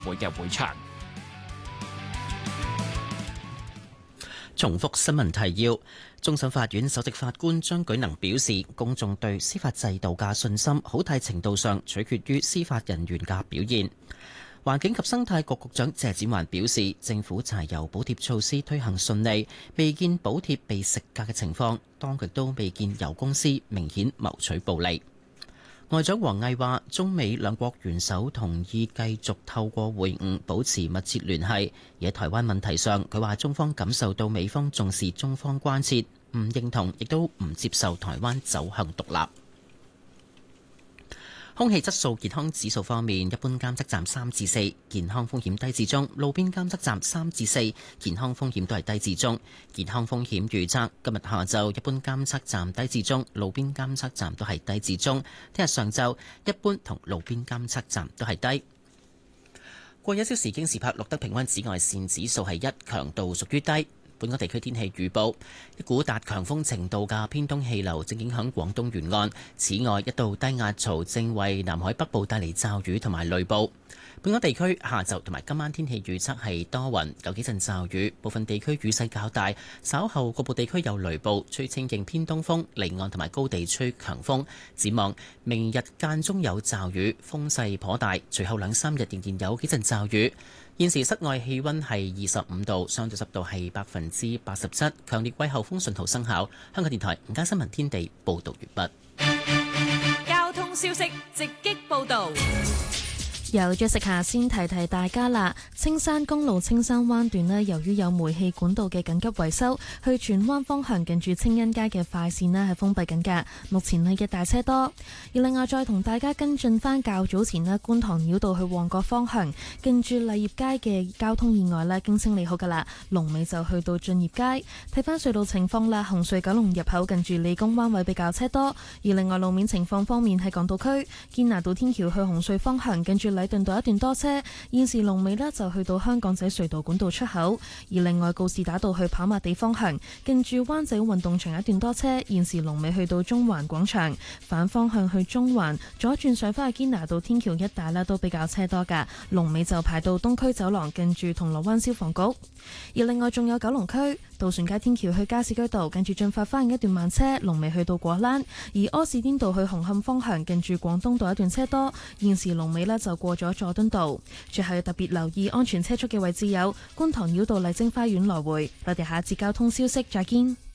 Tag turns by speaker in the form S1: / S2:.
S1: 會嘅會場。
S2: 重複新聞提要：終審法院首席法官張舉能表示，公眾對司法制度嘅信心好大程度上取決於司法人員嘅表現。環境及生態局局長謝展寰表示，政府柴油補貼措施推行順利，未見補貼被食價嘅情況，當局都未見油公司明顯謀取暴利。外長王毅話，中美兩國元首同意繼續透過會晤保持密切聯繫。而喺台灣問題上，佢話中方感受到美方重視中方關切，唔認同亦都唔接受台灣走向獨立。空氣質素健康指數方面，一般監測站3至4，健康風險低至中；路邊監測站3至4，健康風險都係低至中。健康風險預測今日下晝一般監測站低至中，路邊監測站都係低至中。聽日上晝一般同路邊監測站都係低。過一小時京士柏錄得平均紫外線指數係1，強度屬於低。本港地區天氣預報，一股達強風程度嘅偏東氣流正影響廣東沿岸。此外，一道低壓槽正為南海北部帶嚟驟雨同埋雷暴。本港地區下晝同埋今晚天氣預測係多雲，有幾陣驟雨，部分地區雨勢較大。稍後局部地區有雷暴，吹清勁偏東風，離岸同埋高地吹強風。展望明日間中有驟雨，風勢頗大。隨後2-3日仍然有幾陣驟雨。現時室外氣溫係25度，相對濕度係87%，強烈季候風信號生效。香港電台午間新聞天地報道完畢。
S3: 交通消息直擊報道。
S4: 由咗食下先提提大家啦，青山公路青山灣段呢，由於有煤氣管道嘅緊急維修，去荃灣方向近住清欣街嘅快線呢係封閉緊㗎，目前係一大車多。而另外再同大家跟進返較早前呢，觀塘繞道去旺角方向近住勵業街嘅交通意外呢，經清理好㗎啦，龍尾就去到駿業街。睇返隧道情況啦，紅隧九龍入口近住理工灣位比較車多。而另外路面情況方面，喺港島區堅拿道天橋去紅隧方向近住禮頓道一段多車，現時龍尾呢就去到香港仔隧道管道出口。而另外告士打道去跑馬地方向近住灣仔運動場一段多車，現時龍尾去到中環廣場。反方向去中環左轉上返去堅拿道天橋一帶呢都比較車多㗎，龍尾就排到東區走廊近住銅鑼灣消防局。而另外仲有九龍區渡船街天橋去加士居道近住進發花園一段慢車，龍尾去到果欄。而柯士甸道去紅磡方向近住廣東道一段車多，現時龍尾呢就過咗佐敦道。最後要特別留意安全車速嘅位置有觀塘繞道麗晶花園來回。我哋下一節交通消息再見。